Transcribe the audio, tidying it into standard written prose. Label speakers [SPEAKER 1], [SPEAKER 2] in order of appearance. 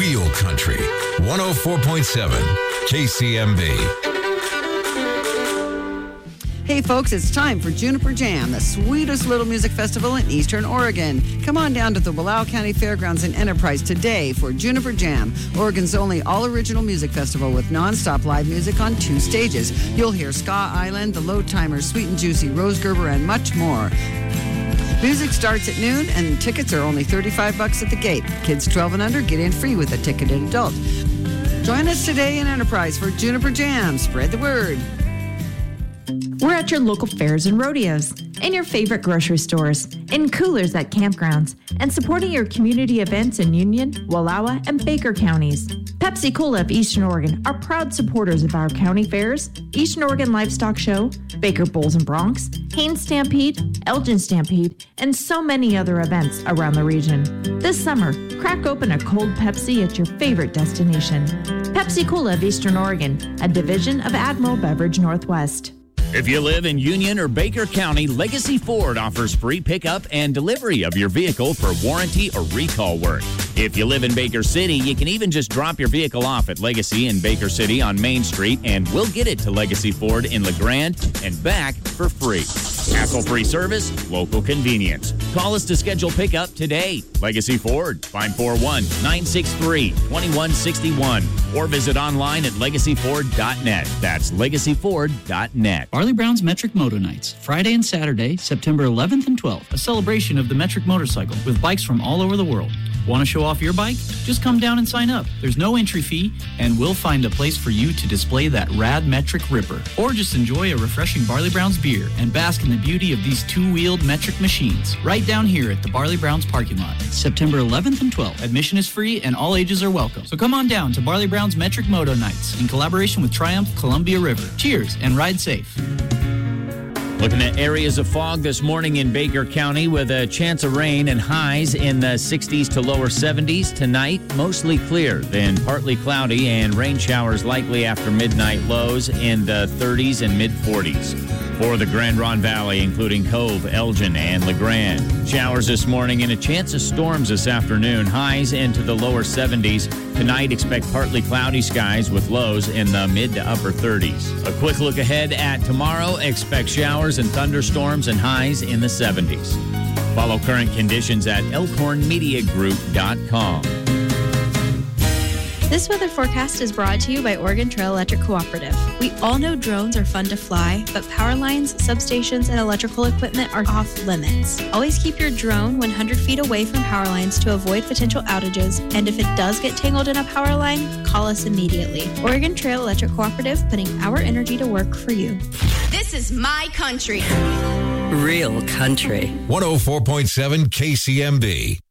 [SPEAKER 1] Real Country. 104.7 KCMB.
[SPEAKER 2] Hey folks, it's time for Juniper Jam, the sweetest little music festival in Eastern Oregon. Come on down to the Wallowa County Fairgrounds in Enterprise today for Juniper Jam, Oregon's only all-original music festival with non-stop live music on 2 stages. You'll hear Ska Island, The Low Timers, Sweet and Juicy, Rose Gerber, and much more. Music starts at noon, and tickets are only $35 at the gate. Kids 12 and under get in free with a ticketed adult. Join us today in Enterprise for Juniper Jam. Spread the word.
[SPEAKER 3] We're at your local fairs and rodeos, in your favorite grocery stores, in coolers at campgrounds, and supporting your community events in Union, Wallowa, and Baker counties. Pepsi Cola of Eastern Oregon are proud supporters of our county fairs, Eastern Oregon Livestock Show, Baker Bulls and Broncs, Haines Stampede, Elgin Stampede, and so many other events around the region. This summer, crack open a cold Pepsi at your favorite destination. Pepsi Cola of Eastern Oregon, a division of Admiral Beverage Northwest.
[SPEAKER 4] If you live in Union or Baker County, Legacy Ford offers free pickup and delivery of your vehicle for warranty or recall work. If you live in Baker City, you can even just drop your vehicle off at Legacy in Baker City on Main Street, and we'll get it to Legacy Ford in LeGrand and back for free. Hassle-free service, local convenience. Call us to schedule pickup today. Legacy Ford, 541-963-2161, or visit online at legacyford.net. That's legacyford.net.
[SPEAKER 5] Barley Brown's Metric Moto Nights, Friday and Saturday, September 11th and 12th. A celebration of the metric motorcycle with bikes from all over the world. Want to show off your bike? Just come down and sign up. There's no entry fee, and we'll find a place for you to display that rad metric ripper. Or just enjoy a refreshing Barley Brown's beer and bask in the beauty of these 2-wheeled metric machines right down here at the Barley Brown's parking lot. September 11th and 12th. Admission is free and all ages are welcome. So come on down to Barley Brown's Metric Moto Nights in collaboration with Triumph Columbia River. Cheers and ride safe.
[SPEAKER 4] Looking at areas of fog this morning in Baker County with a chance of rain and highs in the 60s to lower 70s. Tonight, mostly clear, then partly cloudy and rain showers likely after midnight, lows in the 30s and mid-40s. For the Grand Ronde Valley, including Cove, Elgin, and LeGrand. Showers this morning and a chance of storms this afternoon. Highs into the lower 70s. Tonight, expect partly cloudy skies with lows in the mid to upper 30s. A quick look ahead at tomorrow. Expect showers and thunderstorms and highs in the 70s. Follow current conditions at elkhornmediagroup.com.
[SPEAKER 6] This weather forecast is brought to you by Oregon Trail Electric Cooperative. We all know drones are fun to fly, but power lines, substations, and electrical equipment are off limits. Always keep your drone 100 feet away from power lines to avoid potential outages, and if it does get tangled in a power line, call us immediately. Oregon Trail Electric Cooperative, putting our energy to work for you.
[SPEAKER 7] This is my country.
[SPEAKER 8] Real Country.
[SPEAKER 1] 104.7 KCMB.